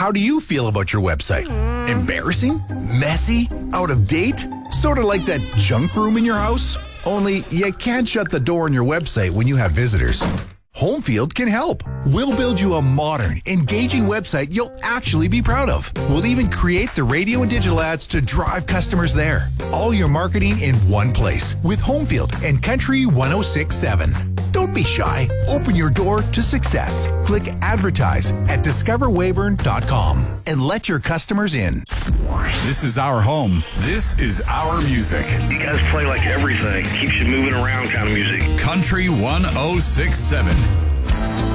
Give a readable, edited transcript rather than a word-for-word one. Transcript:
How do you feel about your website? Embarrassing? Messy? Out of date? Sort of like that junk room in your house? Only you can't shut the door on your website when you have visitors. Homefield can help. We'll build you a modern, engaging website you'll actually be proud of. We'll even create the radio and digital ads to drive customers there. All your marketing in one place with Homefield and Country 106.7. Don't be shy. Open your door to success. Click advertise at discoverweyburn.com and let your customers in. This is our home. This is our music. You guys play like everything. Keeps you moving around kind of music. Country 106.7.